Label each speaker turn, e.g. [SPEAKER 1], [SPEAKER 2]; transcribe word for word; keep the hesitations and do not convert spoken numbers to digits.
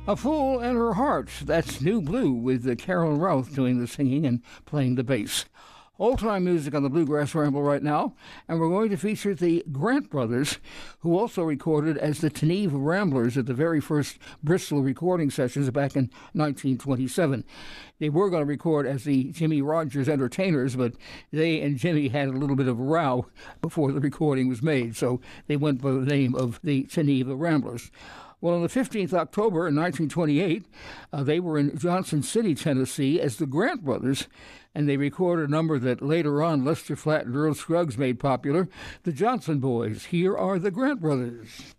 [SPEAKER 1] A Fool and Her Heart. That's New Blue with uh, Carolyn Routh doing the singing and playing the bass. Old-time music on the Bluegrass Ramble right now, and we're going to feature the Grant Brothers, who also recorded as the Teneve Ramblers at the very first Bristol recording sessions back in nineteen twenty-seven. They were going to record as the Jimmy Rogers Entertainers, but they and Jimmy had a little bit of a row before the recording was made, so they went by the name of the Teneve Ramblers. Well, on the fifteenth of October in nineteen twenty-eight, uh, they were in Johnson City, Tennessee, as the Grant Brothers, and they recorded a number that later on Lester Flatt and Earl Scruggs made popular, the Johnson Boys. Here are the Grant Brothers.